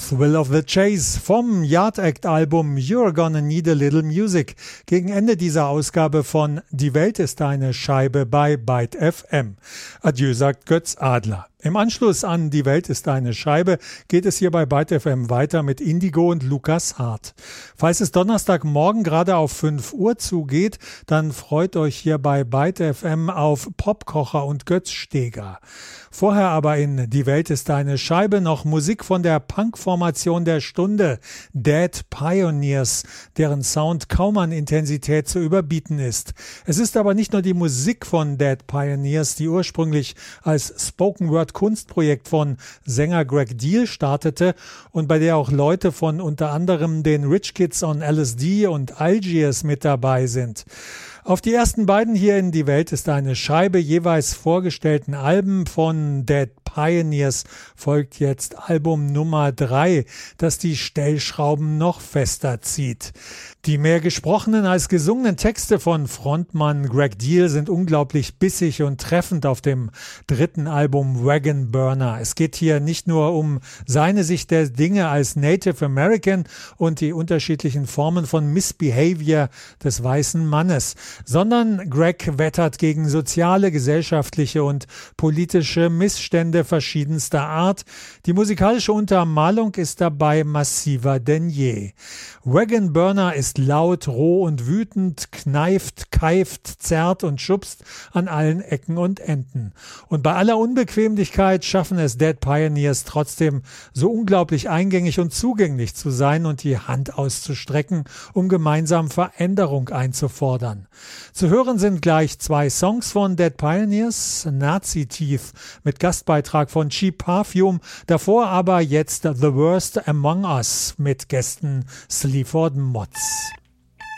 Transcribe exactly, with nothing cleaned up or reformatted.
Thrill of the Chase vom Yard Act Album You're Gonna Need a Little Music. Gegen Ende dieser Ausgabe von Die Welt ist eine Scheibe bei Byte F M. Adieu, sagt Götz Adler. Im Anschluss an Die Welt ist eine Scheibe geht es hier bei Byte F M weiter mit Indigo und Lukas Hart. Falls es Donnerstagmorgen gerade auf fünf Uhr zugeht, dann freut euch hier bei Byte F M auf Popkocher und Götz Steger. Vorher aber in Die Welt ist eine Scheibe noch Musik von der Punk-Formation der Stunde, Dead Pioneers, deren Sound kaum an Intensität zu überbieten ist. Es ist aber nicht nur die Musik von Dead Pioneers, die ursprünglich als Spoken-Word-Kunstprojekt von Sänger Greg Deal startete und bei der auch Leute von unter anderem den Rich Kids on L S D und Algiers mit dabei sind. Auf die ersten beiden hier in Die Welt ist eine Scheibe jeweils vorgestellten Alben von Dead Pioneers folgt jetzt Album Nummer drei, das die Stellschrauben noch fester zieht. Die mehr gesprochenen als gesungenen Texte von Frontmann Greg Deal sind unglaublich bissig und treffend auf dem dritten Album Wagon Burner. Es geht hier nicht nur um seine Sicht der Dinge als Native American und die unterschiedlichen Formen von Misbehavior des weißen Mannes, sondern Greg wettert gegen soziale, gesellschaftliche und politische Missstände verschiedenster Art. Die musikalische Untermalung ist dabei massiver denn je. Wagon Burner ist laut, roh und wütend, kneift, keift, zerrt und schubst an allen Ecken und Enden. Und bei aller Unbequemlichkeit schaffen es Dead Pioneers trotzdem so unglaublich eingängig und zugänglich zu sein und die Hand auszustrecken, um gemeinsam Veränderung einzufordern. Zu hören sind gleich zwei Songs von Dead Pioneers, Nazi Teeth mit Gastbeitrag von Cheap Perfume, davor aber jetzt The Worst Among Us mit Gästen Sleaford Mods.